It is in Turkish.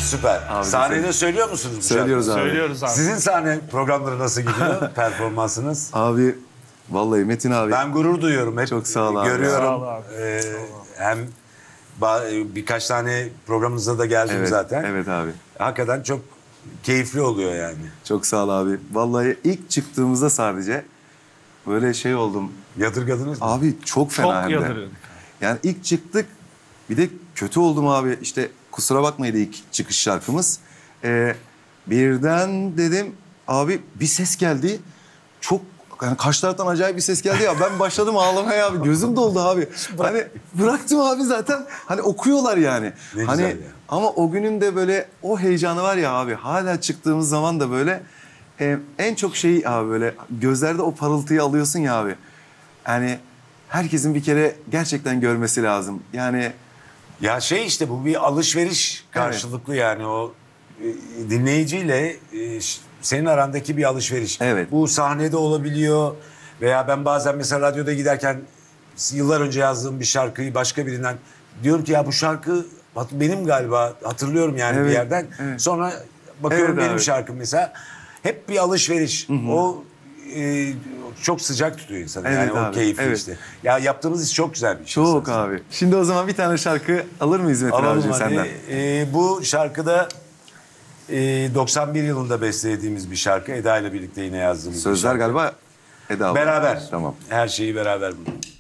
Süper. Abi Sahnede söylüyor musunuz bu Söylüyoruz şarkıyı? abi. Söylüyoruz abi. Sizin sahne programları nasıl gidiyor? Performansınız? Abi vallahi Metin abi. Ben gurur duyuyorum. Hep Çok sağ ol abi. görüyorum. Sağ ol abi. Hem birkaç tane programınıza da geldim Evet, zaten. evet abi. Hakikaten çok keyifli oluyor yani. Çok sağ ol abi. Vallahi ilk çıktığımızda sadece böyle şey oldum. Yadırgadınız mı? Abi çok fena Çok hem de. yadırıyorduk. Yani ilk çıktık, bir de kötü oldum abi. İşte kusura bakmayın ilk çıkış şarkımız. Birden dedim abi bir ses geldi. Çok yani karşı taraftan acayip bir ses geldi ya. Ben başladım ağlamaya abi. Gözüm doldu abi. Hani bıraktım abi zaten. Hani okuyorlar yani. Ne hani güzel ya. ama o günün de böyle o heyecanı var ya abi. Hala çıktığımız zaman da böyle en çok şey abi böyle gözlerde o parıltıyı alıyorsun ya abi. Yani herkesin bir kere gerçekten görmesi lazım. Yani Ya işte bu bir alışveriş karşılıklı yani o dinleyiciyle senin arandaki bir alışveriş. Evet. Bu sahnede olabiliyor veya ben bazen mesela radyoda giderken yıllar önce yazdığım bir şarkıyı başka birinden diyorum ki ya bu şarkı benim galiba hatırlıyorum yani bir Evet, yerden. evet. Sonra bakıyorum Evet benim abi. şarkım mesela. Hep bir alışveriş. O çok sıcak tutuyor insanı Evet yani o abi, keyifli evet. işte. Ya yaptığımız iş çok güzel bir iş. çok esasında. abi. Şimdi o zaman bir tane şarkı alır mıyız Metin Alalım abicim hadi. senden? Bu şarkıda 91 yılında bestelediğimiz bir şarkı. Eda ile birlikte yine yazdığımız bir Sözler şarkı. galiba Eda abla. Beraber. Tamam. Her şeyi beraber bulduk.